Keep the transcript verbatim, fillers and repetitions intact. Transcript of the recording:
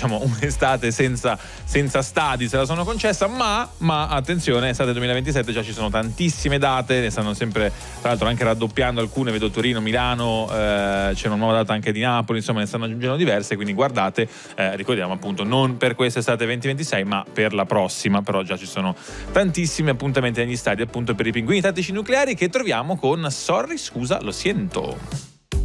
diciamo un'estate senza, senza stadi se la sono concessa, ma, ma attenzione, estate duemilaventisette già ci sono tantissime date, ne stanno sempre tra l'altro anche raddoppiando alcune, vedo Torino, Milano, eh, c'è una nuova data anche di Napoli, insomma ne stanno aggiungendo diverse, quindi guardate, eh, ricordiamo appunto non per questa estate duemilaventisei ma per la prossima, però già ci sono tantissimi appuntamenti negli stadi appunto per i pinguini tattici nucleari che troviamo con Sorry scusa lo siento.